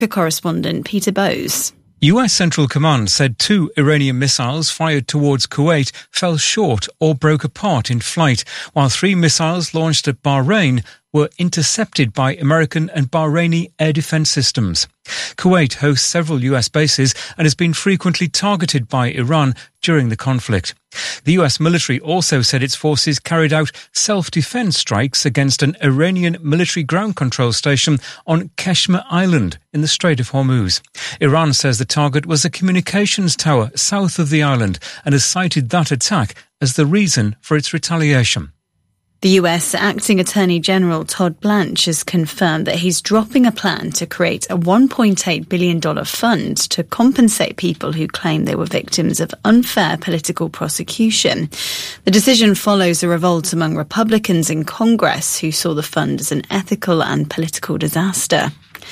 correspondent Peter Bowes. US Central Command said 2 Iranian missiles fired towards Kuwait fell short or broke apart in flight, while 3 missiles launched at Bahrain were intercepted by American and Bahraini air defense systems. Kuwait hosts several US bases and has been frequently targeted by Iran during the conflict. The US military also said its forces carried out self-defense strikes against an Iranian military ground control station on Keshmer Island in the Strait of Hormuz. Iran says the target was a communications tower south of the island and has cited that attack as the reason for its retaliation. The US Acting Attorney General Todd Blanche has confirmed that he's dropping a plan to create a $1.8 billion fund to compensate people who claim they were victims of unfair political prosecution. The decision follows a revolt among Republicans in Congress who saw the fund as an ethical and political disaster.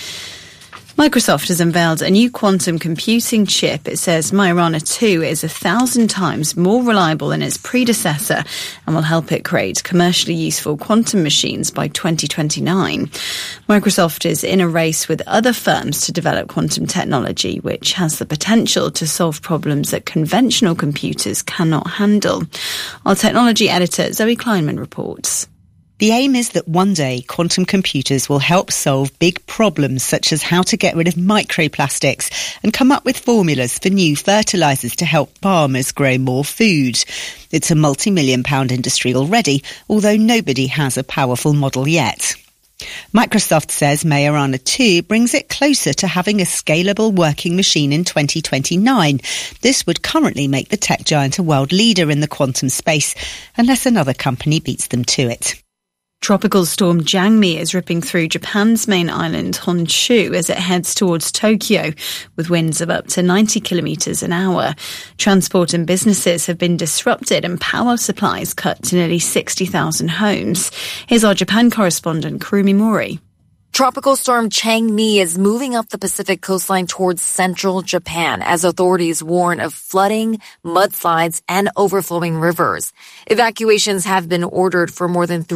Microsoft has unveiled a new quantum computing chip. It says Majorana 2 is 1,000 times more reliable than its predecessor and will help it create commercially useful quantum machines by 2029. Microsoft is in a race with other firms to develop quantum technology, which has the potential to solve problems that conventional computers cannot handle. Our technology editor, Zoe Kleinman, reports. The aim is that one day quantum computers will help solve big problems such as how to get rid of microplastics and come up with formulas for new fertilisers to help farmers grow more food. It's a multi-million-pound industry already, although nobody has a powerful model yet. Microsoft says Majorana 2 brings it closer to having a scalable working machine in 2029. This would currently make the tech giant a world leader in the quantum space, unless another company beats them to it. Tropical storm Jangmi is ripping through Japan's main island, Honshu, as it heads towards Tokyo, with winds of up to 90 kilometres an hour. Transport and businesses have been disrupted and power supplies cut to nearly 60,000 homes. Here's our Japan correspondent, Kurumi Mori. Tropical storm Changmi is moving up the Pacific coastline towards central Japan as authorities warn of flooding, mudslides, and overflowing rivers. Evacuations have been ordered for more than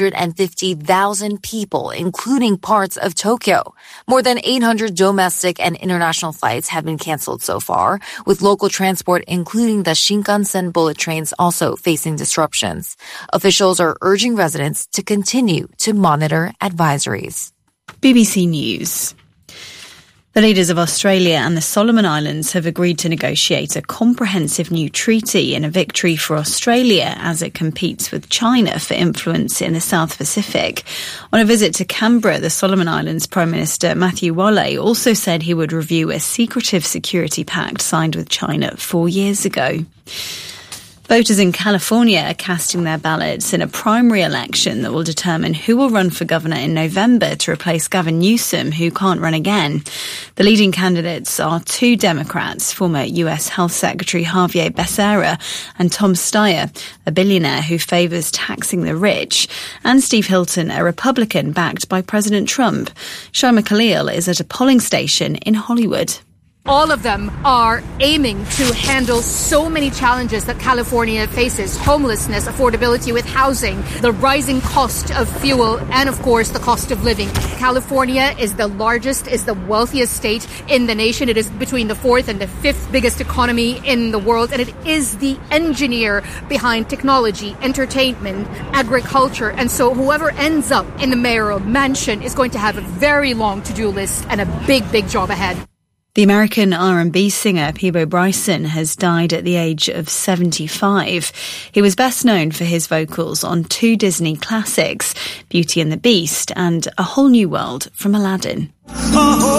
350,000 people, including parts of Tokyo. More than 800 domestic and international flights have been canceled so far, with local transport, including the Shinkansen bullet trains, also facing disruptions. Officials are urging residents to continue to monitor advisories. BBC News. The leaders of Australia and the Solomon Islands have agreed to negotiate a comprehensive new treaty in a victory for Australia as it competes with China for influence in the South Pacific. On a visit to Canberra, the Solomon Islands Prime Minister Matthew Wale also said he would review a secretive security pact signed with China 4 years ago. Voters in California are casting their ballots in a primary election that will determine who will run for governor in November to replace Gavin Newsom, who can't run again. The leading candidates are 2 Democrats, former US Health Secretary Javier Becerra and Tom Steyer, a billionaire who favours taxing the rich, and Steve Hilton, a Republican backed by President Trump. Shaima Khalil is at a polling station in Hollywood. All of them are aiming to handle so many challenges that California faces: homelessness, affordability with housing, the rising cost of fuel, and of course the cost of living. California is the wealthiest state in the nation. It is between the 4th and the 5th biggest economy in the world, and it is the engineer behind technology, entertainment, agriculture. And so whoever ends up in the mayoral mansion is going to have a very long to-do list and a big job ahead. The American R&B singer Peabo Bryson has died at the age of 75. He was best known for his vocals on 2 Disney classics, Beauty and the Beast and A Whole New World from Aladdin.